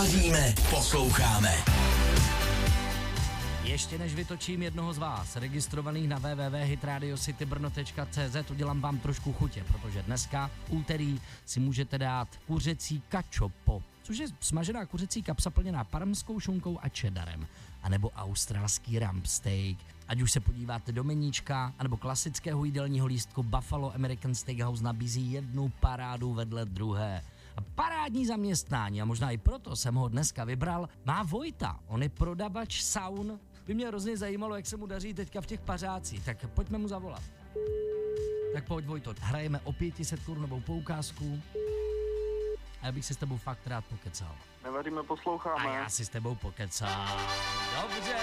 Nevaříme, posloucháme. Ještě než vytočím jednoho z vás, registrovaných na www.hitradiocitybrno.cz, udělám vám trošku chutě, protože dneska, úterý, si můžete dát kuřecí cacioppo, což je smažená kuřecí kapsa plněná parmskou šunkou a cheddarem, anebo australský rump steak. Ať už se podíváte do meníčka, anebo klasického jídelního lístku, Buffalo American Steakhouse nabízí jednu parádu vedle druhé. A parádní zaměstnání, a možná i proto jsem ho dneska vybral, má Vojta. On je prodavač saun. By mě hrozně zajímalo, jak se mu daří teďka v těch pařácích, tak pojďme mu zavolat. Tak pojď, Vojto, hrajeme o 500 korunovou poukázku. A já bych si s tebou fakt rád pokecal. Nevaříme, posloucháme. A já si s tebou pokecal. Dobře.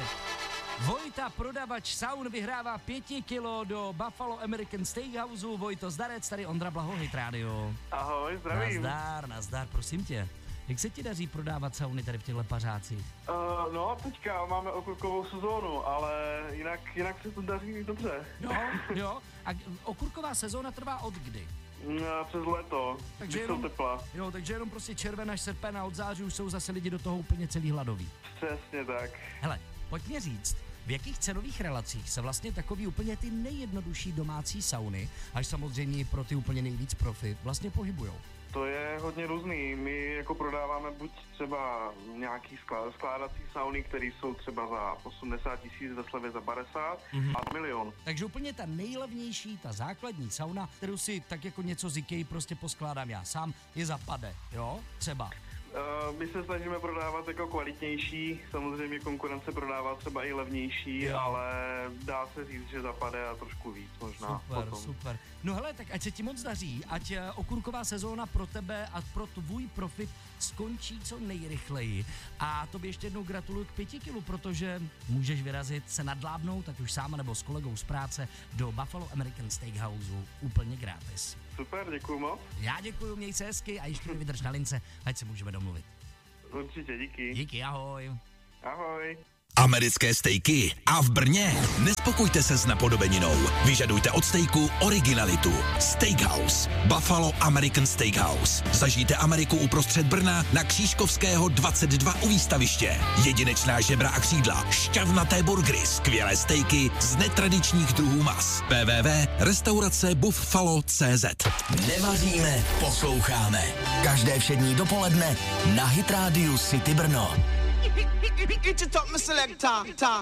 Vojta, prodavač saun, vyhrává 5 kilo do Buffalo American Steakhouse. Vojto, zdarec, tady Ondra Blaho, Hit Radio. Ahoj, zdravím. Nazdar, prosím tě. Jak se ti daří prodávat sauny tady v těchto pařácích? No, teďka máme okurkovou sezónu, ale jinak se to daří dobře. Jo. A okurková sezóna trvá od kdy? Přes léto, takže jsou tepla. Jo, takže jenom prostě červen až srpen a od září už jsou zase lidi do toho úplně celý hladoví. Přesně tak. Hele, pojď mě říct, v jakých cenových relacích se vlastně takový úplně ty nejjednodušší domácí sauny, až samozřejmě pro ty úplně nejvíc profi, vlastně pohybujou? To je hodně různý. My jako prodáváme buď třeba nějaký skládací sauny, které jsou třeba za 80 000, ve slevě za 50 a milion. Takže úplně ta nejlevnější, ta základní sauna, kterou si tak jako něco z IKEA prostě poskládám já sám, je za pade, jo? Třeba. My se snažíme prodávat jako kvalitnější, samozřejmě konkurence prodává třeba i levnější, jo. Ale dá se říct, že zapade a trošku víc možná. Super. No hele, tak ať se ti moc daří, ať okurková sezóna pro tebe a pro tvůj profit skončí co nejrychleji. A tobě ještě jednou gratuluju k 5 kilu, protože můžeš vyrazit se nadlábnout, ať už sám nebo s kolegou z práce, do Buffalo American Steakhouse úplně gratis. Super, děkuju moc. Já děkuju, měj se hezky a ještě mi vydrž na lince, ať se můžeme domluvit. Určitě, díky. Díky, ahoj. Ahoj. Americké stejky a v Brně nespokojte se s napodobeninou. Vyžadujte od stejku originalitu. Steakhouse. Buffalo American Steakhouse. Zažijte Ameriku uprostřed Brna na Křížkovského 22 u výstaviště. Jedinečná žebra a křídla, šťavnaté burgery, skvělé stejky z netradičních druhů mas. www.restauracebuffalo.cz. Nevaříme, posloucháme. Každé všední dopoledne na Hit Radio City Brno. It's a top, my selector.